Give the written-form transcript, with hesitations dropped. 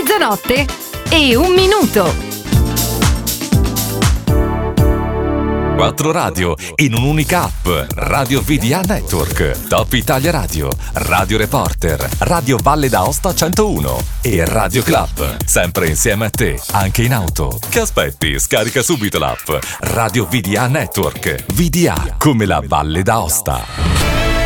Mezzanotte e un minuto. 4 radio in un'unica app. Radio VDA Network, Top Italia Radio, Radio Reporter, Radio Valle d'Aosta 101 e Radio Club. Sempre insieme a te, anche in auto. Che aspetti? Scarica subito l'app Radio VDA Network. VDA come la Valle d'Aosta.